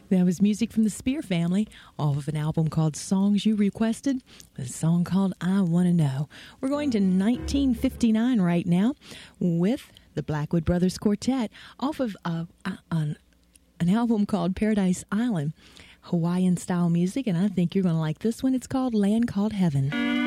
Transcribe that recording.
That was music from the Spear Family off of an album called Songs You Requested, a song called I Want to Know. We're going to 1959 right now with the Blackwood Brothers Quartet off of an album called Paradise Island, Hawaiian-style music, and I think you're going to like this one. It's called Land Called Heaven.